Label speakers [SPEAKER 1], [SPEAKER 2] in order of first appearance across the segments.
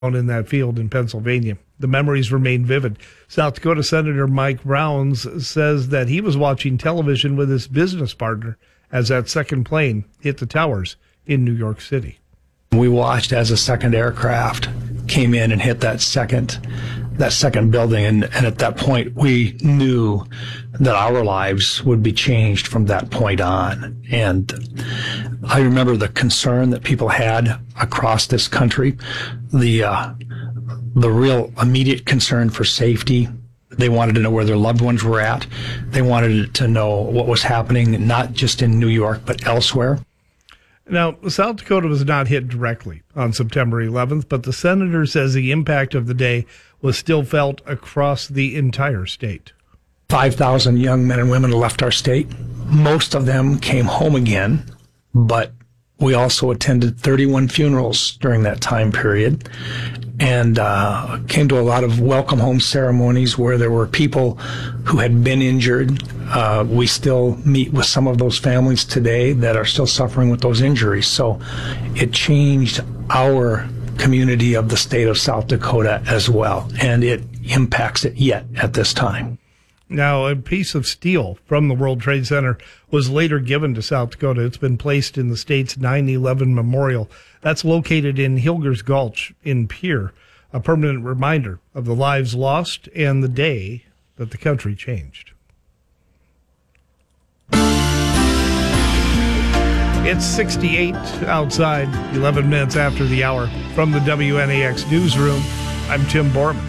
[SPEAKER 1] in that field in Pennsylvania. The memories remain vivid. South Dakota Senator Mike Rounds says that he was watching television with his business partner as that second plane hit the towers in New York City.
[SPEAKER 2] We watched as a second aircraft came in and hit that second building, and at that point we knew that our lives would be changed from that point on. And I remember the concern that people had across this country, the real immediate concern for safety. They wanted to know where their loved ones were at. They wanted to know what was happening, not just in New York, but elsewhere.
[SPEAKER 1] Now, South Dakota was not hit directly on September 11th, but the senator says the impact of the day was still felt across the entire state.
[SPEAKER 2] 5,000 young men and women left our state. Most of them came home again, but we also attended 31 funerals during that time period and came to a lot of welcome home ceremonies where there were people who had been injured. We still meet with some of those families today that are still suffering with those injuries. So it changed our community of the state of South Dakota as well, and it impacts it yet at this time.
[SPEAKER 1] Now, a piece of steel from the World Trade Center was later given to South Dakota. It's been placed in the state's 9/11 Memorial. That's located in Hilgers Gulch in Pierre, a permanent reminder of the lives lost and the day that the country changed. It's 68 outside, 11 minutes after the hour. From the WNAX newsroom, I'm Tim Borman.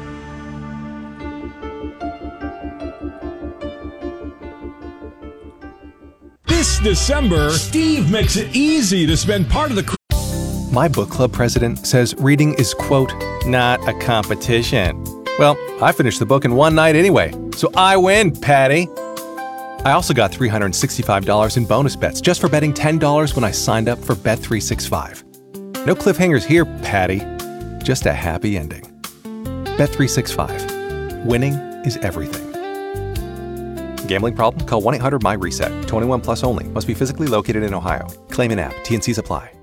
[SPEAKER 3] This December, Steve makes it easy to spend part of the...
[SPEAKER 4] My book club president says reading is, quote, not a competition. Well, I finished the book in one night anyway, so I win, Patty. I also got $365 in bonus bets just for betting $10 when I signed up for Bet365. No cliffhangers here, Patty. Just a happy ending. Bet365. Winning is everything. Gambling problem? Call 1-800-MY-RESET. 21 plus only. Must be physically located in Ohio. Claim in app. T&Cs apply.